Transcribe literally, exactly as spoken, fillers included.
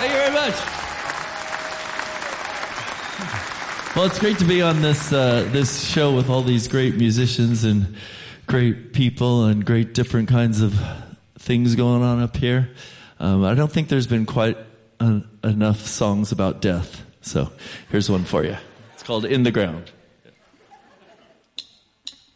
Thank you very much. Well, it's great to be on this uh, this show with all these great musicians and great people and great different kinds of things going on up here. Um, I don't think there's been quite an, enough songs about death. So here's one for you. It's called In the Ground.